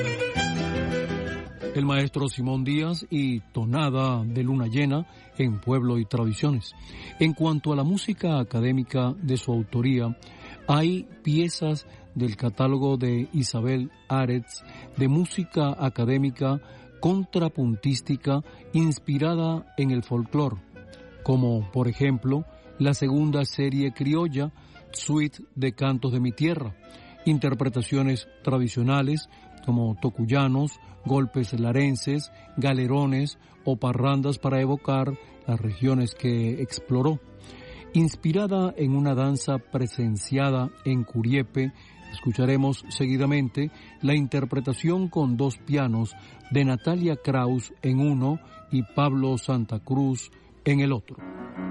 El maestro Simón Díaz y Tonada de Luna Llena en Pueblo y Tradiciones. En cuanto a la música académica de su autoría, hay piezas del catálogo de Isabel Aretz de música académica contrapuntística inspirada en el folclore, como por ejemplo la segunda serie criolla, Suite de Cantos de mi Tierra, interpretaciones tradicionales como tocuyanos, golpes larenses, galerones o parrandas para evocar las regiones que exploró. Inspirada en una danza presenciada en Curiepe, escucharemos seguidamente la interpretación con dos pianos de Natalia Kraus en uno y Pablo Santa Cruz en el otro.